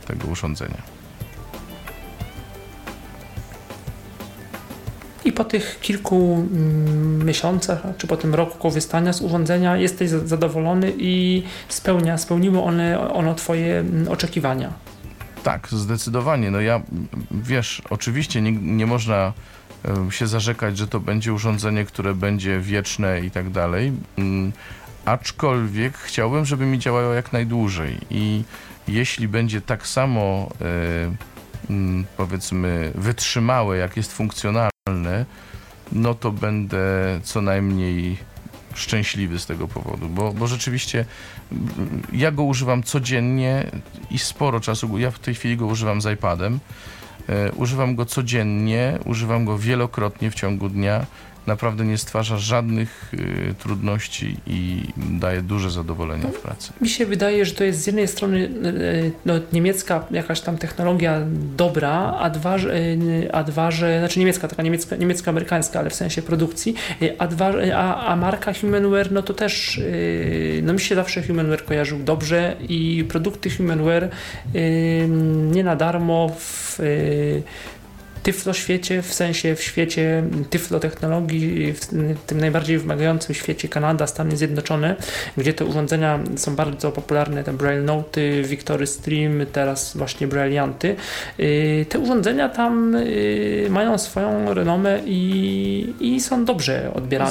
tego urządzenia. I po tych kilku miesiącach, czy po tym roku korzystania z urządzenia jesteś zadowolony i spełniły one Twoje oczekiwania? Tak, zdecydowanie. No wiesz, oczywiście nie można się zarzekać, że to będzie urządzenie, które będzie wieczne i tak dalej, aczkolwiek chciałbym, żeby mi działało jak najdłużej i jeśli będzie tak samo powiedzmy wytrzymałe, jak jest funkcjonalne, no to będę co najmniej szczęśliwy z tego powodu, bo rzeczywiście ja go używam codziennie i sporo czasu, ja w tej chwili go używam z iPadem, używam go codziennie, używam go wielokrotnie w ciągu dnia, naprawdę nie stwarza żadnych trudności i daje duże zadowolenie w pracy. Mi się wydaje, że to jest z jednej strony niemiecka jakaś tam technologia dobra, a dwa, że znaczy niemiecka, taka niemiecko-amerykańska, ale w sensie produkcji, a marka Humanware, no to też mi się zawsze Humanware kojarzył dobrze i produkty Humanware nie na darmo w tyfloświecie, w sensie w świecie tyflotechnologii, w tym najbardziej wymagającym świecie Kanada, Stany Zjednoczone, gdzie te urządzenia są bardzo popularne, te Braille Noty, Victory Stream, teraz właśnie Brailleanty. Te urządzenia tam mają swoją renomę i są dobrze odbierane.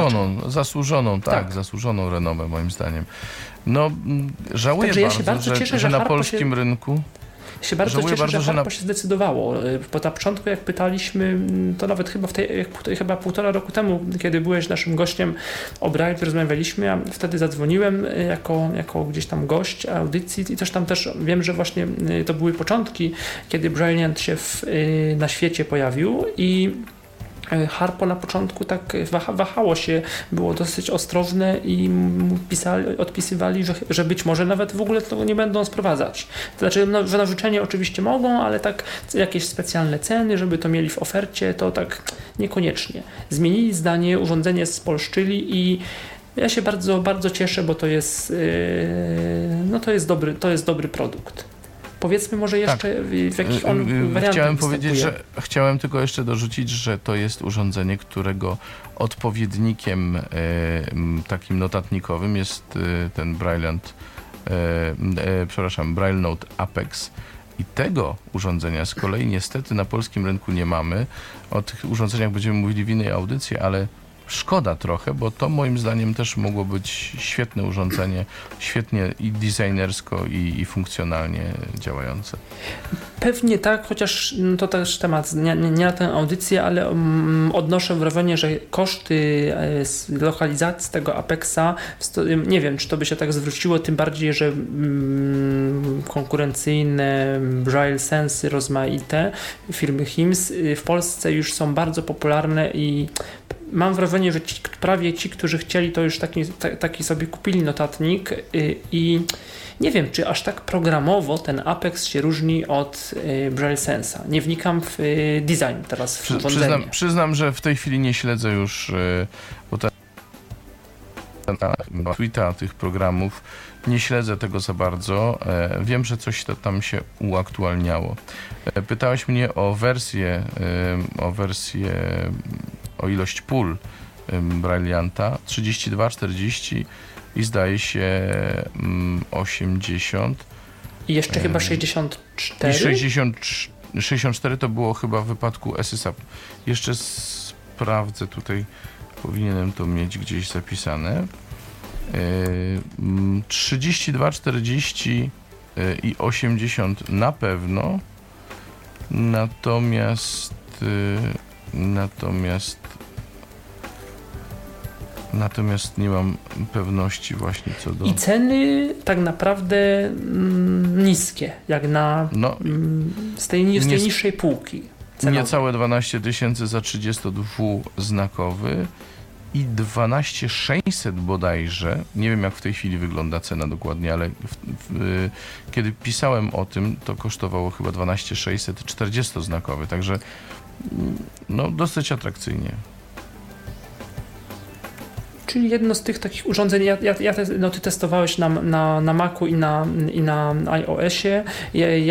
Zasłużoną renomę moim zdaniem. No, żałuję bardzo, że na polskim rynku Ja się bardzo cieszę, że Harpo się zdecydowało. Bo na początku, jak pytaliśmy, to nawet chyba półtora roku temu, kiedy byłeś naszym gościem o Braille, rozmawialiśmy, ja wtedy zadzwoniłem jako gdzieś tam gość audycji i też tam też wiem, że właśnie to były początki, kiedy Brailleant się na świecie pojawił i Harpo na początku tak wahało się, było dosyć ostrożne i odpisywali, że być może nawet w ogóle tego nie będą sprowadzać. To znaczy, że na życzenie oczywiście mogą, ale tak jakieś specjalne ceny, żeby to mieli w ofercie, to tak niekoniecznie. Zmienili zdanie, urządzenie spolszczyli i ja się bardzo, bardzo cieszę, bo to jest dobry produkt. Powiedzmy może jeszcze w jakich on wariantach Chciałem tylko jeszcze dorzucić, że to jest urządzenie, którego odpowiednikiem takim notatnikowym jest ten Braille Note Apex. I tego urządzenia z kolei niestety na polskim rynku nie mamy. O tych urządzeniach będziemy mówili w innej audycji, ale szkoda trochę, bo to moim zdaniem też mogło być świetne urządzenie, świetnie i designersko i funkcjonalnie działające. Pewnie tak, chociaż to też temat nie na tę audycję, ale odnoszę wrażenie, że koszty lokalizacji tego Apexa, nie wiem, czy to by się tak zwróciło, tym bardziej, że konkurencyjne Braille Sensy rozmaite firmy HIMS w Polsce już są bardzo popularne i mam wrażenie, że prawie ci, którzy chcieli, to już taki sobie kupili notatnik i nie wiem, czy aż tak programowo ten Apex się różni od Braille Sensa. Nie wnikam w design teraz w urządzenia. Przyznam, że w tej chwili nie śledzę już Twittera tych programów. Nie śledzę tego za bardzo. Wiem, że coś tam się uaktualniało. Pytałeś mnie o ilość pól Brailleanta 32, 40 i zdaje się 80. I jeszcze chyba 64? I 64 to było chyba w wypadku SSA. Jeszcze sprawdzę tutaj, powinienem to mieć gdzieś zapisane. 32, 40 i 80 na pewno. Natomiast nie mam pewności właśnie co do... I ceny tak naprawdę niskie, jak z tej niższej półki cenowej. Niecałe 12 000 za 32-znakowy i 12 600 bodajże, nie wiem jak w tej chwili wygląda cena dokładnie, ale kiedy pisałem o tym, to kosztowało chyba 12 600 40-znakowy, także dosyć atrakcyjnie. Czyli jedno z tych takich urządzeń, ty testowałeś na Macu i na iOSie.